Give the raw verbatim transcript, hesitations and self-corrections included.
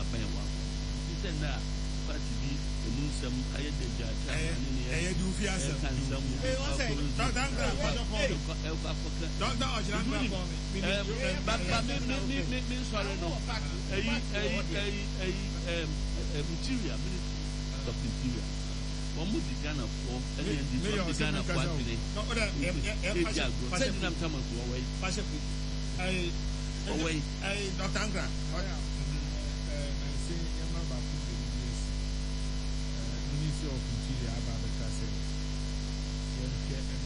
bɛn wa sɛ na party bi emu nsɛm ayɛ dagya ta ne ne ɛyɛ du fi asɛm kan nsɛm ee wɔn sɛ dɔkita nkira kɔjɔ kɔmi ɛkɔ akɔkɛ dɔkita ɔkyerɛ nkira kɔmi ɛɛ baba mi mi mi mi mi sɔre no ɛyi ɛyi ɛyi ɛyi ɛm ɛm interior ministry of interior wɔn mo di Ghana fɔ ɛna yɛn di wɔn di Ghana fɔ atene ɛdi agorɔ sɛ ɛdi nam tam aso ɔwɔ yi ɔwɔ yi ɛyi dɔkita nkira. Ministry of Interior about the Castle.